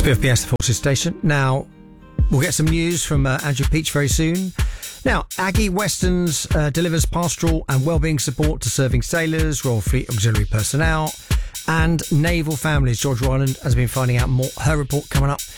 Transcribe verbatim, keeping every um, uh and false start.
V F B S, the Forces Station. Now, we'll get some news from uh, Andrew Peach very soon. Now, Aggie Westerns uh, delivers pastoral and wellbeing support to serving sailors, Royal Fleet Auxiliary personnel and naval families. George Ryland has been finding out more. Her report coming up